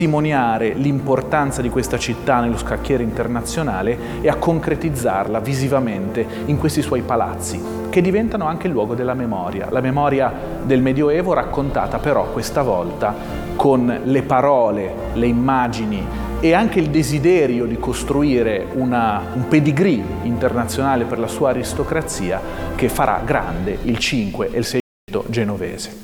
testimoniare l'importanza di questa città nello scacchiere internazionale e a concretizzarla visivamente in questi suoi palazzi, che diventano anche il luogo della memoria. La memoria del Medioevo raccontata però questa volta con le parole, le immagini e anche il desiderio di costruire un pedigree internazionale per la sua aristocrazia che farà grande il 5 e il 600 genovese.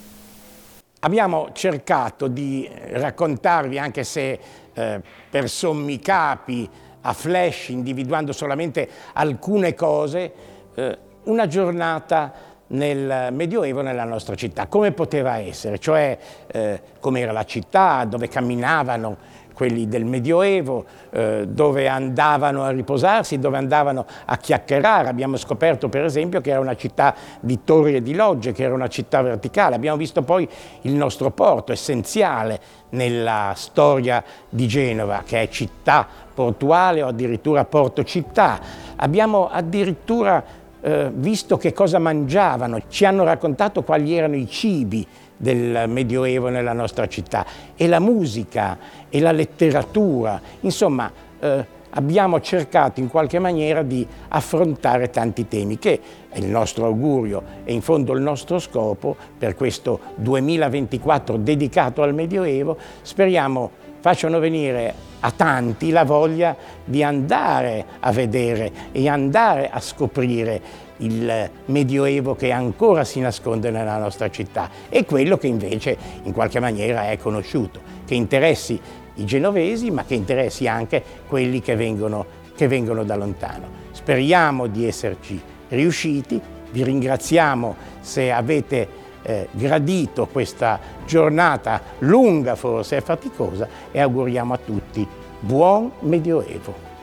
Abbiamo cercato di raccontarvi, anche se per sommi capi, a flash, individuando solamente alcune cose, una giornata nel Medioevo nella nostra città. Come poteva essere, cioè com'era la città, dove camminavano quelli del Medioevo, dove andavano a riposarsi, dove andavano a chiacchierare. Abbiamo scoperto per esempio che era una città di torri e di logge, che era una città verticale. Abbiamo visto poi il nostro porto, essenziale nella storia di Genova, che è città portuale o addirittura porto città. Abbiamo addirittura visto che cosa mangiavano, ci hanno raccontato quali erano i cibi del Medioevo nella nostra città, e la musica e la letteratura. Insomma, abbiamo cercato in qualche maniera di affrontare tanti temi, che è il nostro augurio e in fondo il nostro scopo per questo 2024 dedicato al Medioevo. Speriamo facciano venire a tanti la voglia di andare a vedere e andare a scoprire il Medioevo che ancora si nasconde nella nostra città, e quello che invece in qualche maniera è conosciuto, che interessi i genovesi ma che interessi anche quelli che vengono da lontano. Speriamo di esserci riusciti, vi ringraziamo se avete gradito questa giornata lunga, forse e faticosa, e auguriamo a tutti buon Medioevo.